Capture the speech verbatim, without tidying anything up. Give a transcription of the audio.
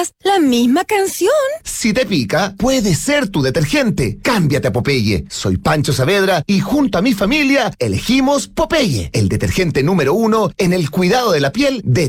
días la misma canción. Si te pica, puede ser tu detergente. Cámbiate a Popeye. Soy Pancho Saavedra y junto a mi familia elegimos Popeye, el detergente número uno en el cuidado de la piel de